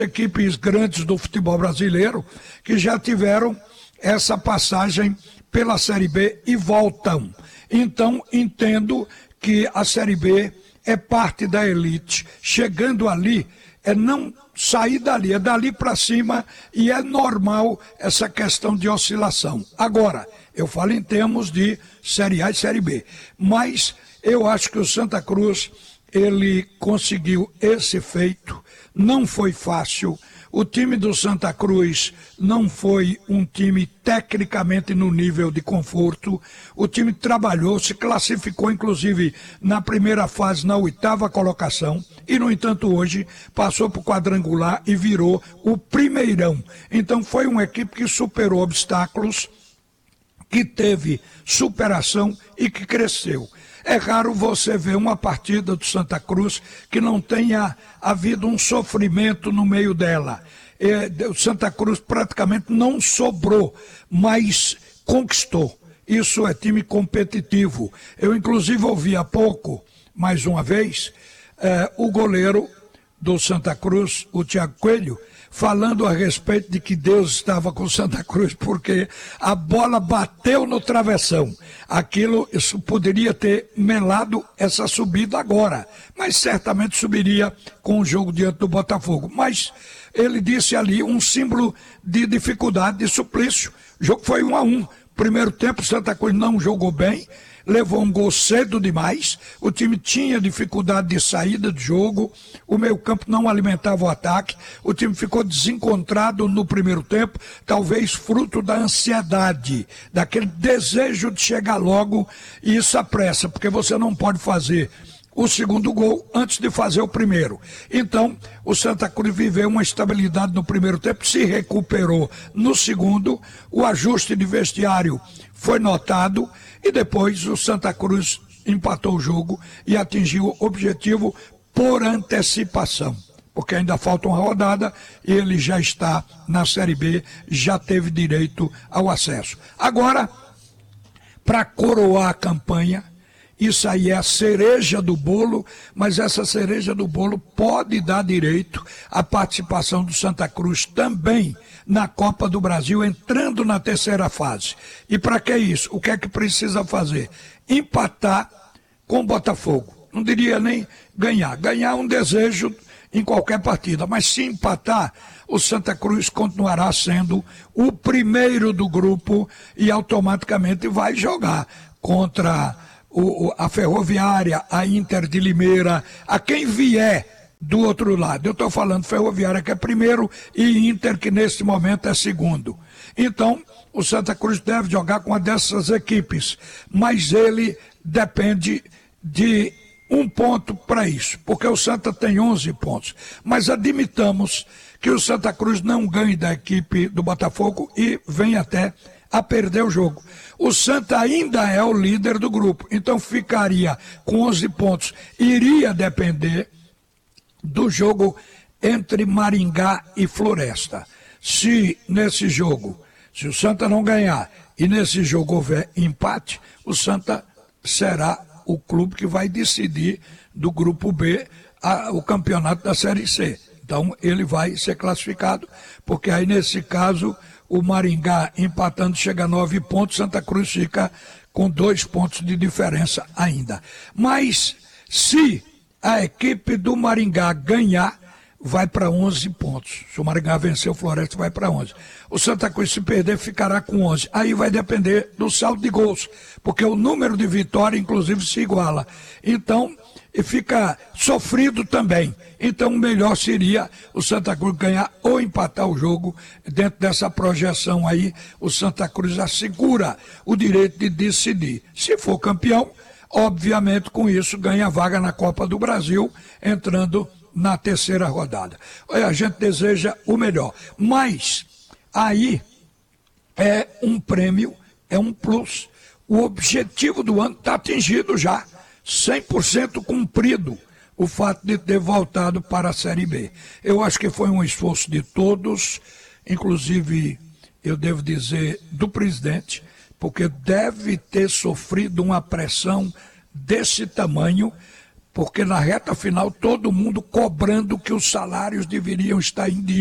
equipes grandes do futebol brasileiro que já tiveram essa passagem pela Série B e voltam. Então, entendo que a Série B é parte da elite. Chegando ali, é não sair dali, é dali para cima e é normal essa questão de oscilação. Agora, eu falo em termos de Série A e Série B, mas eu acho que o Santa Cruz, ele conseguiu esse feito, não foi fácil. O time do Santa Cruz não foi um time tecnicamente no nível de conforto. O time trabalhou, se classificou inclusive na primeira fase, na 8ª colocação, e no entanto hoje passou para o quadrangular e virou o primeirão. Então foi uma equipe que superou obstáculos, que teve superação e que cresceu. É raro você ver uma partida do Santa Cruz que não tenha havido um sofrimento no meio dela. O Santa Cruz praticamente não sobrou, mas conquistou. Isso é time competitivo. Eu inclusive ouvi há pouco, mais uma vez, o goleiro do Santa Cruz, o Thiago Coelho, falando a respeito de que Deus estava com Santa Cruz, porque a bola bateu no travessão. Isso poderia ter melado essa subida agora, mas certamente subiria com o jogo diante do Botafogo. Mas ele disse ali um símbolo de dificuldade, de suplício. O jogo foi 1-1. Primeiro tempo, Santa Cruz não jogou bem, levou um gol cedo demais, o time tinha dificuldade de saída de jogo, o meio-campo não alimentava o ataque, o time ficou desencontrado no primeiro tempo, talvez fruto da ansiedade, daquele desejo de chegar logo, e isso apressa, porque você não pode fazer o segundo gol antes de fazer o primeiro. Então, o Santa Cruz viveu uma estabilidade no primeiro tempo, se recuperou no segundo, o ajuste de vestiário foi notado e depois o Santa Cruz empatou o jogo e atingiu o objetivo por antecipação, porque ainda falta uma rodada e ele já está na Série B, já teve direito ao acesso. Agora, para coroar a campanha, isso aí é a cereja do bolo, mas essa cereja do bolo pode dar direito à participação do Santa Cruz também na Copa do Brasil, entrando na terceira fase. E para que isso? O que é que precisa fazer? Empatar com o Botafogo. Não diria nem ganhar. Ganhar é um desejo em qualquer partida, mas se empatar, o Santa Cruz continuará sendo o primeiro do grupo e automaticamente vai jogar contra a Ferroviária, a Inter de Limeira, a quem vier do outro lado. Eu estou falando Ferroviária, que é primeiro, e Inter, que nesse momento é segundo. Então, o Santa Cruz deve jogar com uma dessas equipes, mas ele depende de um ponto para isso, porque o Santa tem 11 pontos. Mas admitamos que o Santa Cruz não ganhe da equipe do Botafogo e vem até a perder o jogo. O Santa ainda é o líder do grupo, então ficaria com 11 pontos. Iria depender do jogo entre Maringá e Floresta. Se nesse jogo, se o Santa não ganhar e nesse jogo houver empate, o Santa será o clube que vai decidir do grupo B o campeonato da Série C. Então ele vai ser classificado, porque aí nesse caso o Maringá empatando chega a 9 pontos, Santa Cruz fica com 2 pontos de diferença ainda. Mas se a equipe do Maringá ganhar, vai para 11 pontos. Se o Maringá vencer o Floresta, vai para 11. O Santa Cruz, se perder, ficará com 11. Aí vai depender do saldo de gols, porque o número de vitórias, inclusive, se iguala. Então, fica sofrido também. Então, o melhor seria o Santa Cruz ganhar ou empatar o jogo. Dentro dessa projeção aí, o Santa Cruz assegura o direito de decidir. Se for campeão, obviamente, com isso, ganha vaga na Copa do Brasil, entrando na terceira rodada. A gente deseja o melhor. Mas aí é um prêmio, é um plus. O objetivo do ano está atingido já, 100% cumprido, o fato de ter voltado para a Série B. Eu acho que foi um esforço de todos, inclusive, eu devo dizer, do presidente, porque deve ter sofrido uma pressão desse tamanho porque na reta final todo mundo cobrando que os salários deveriam estar em dia.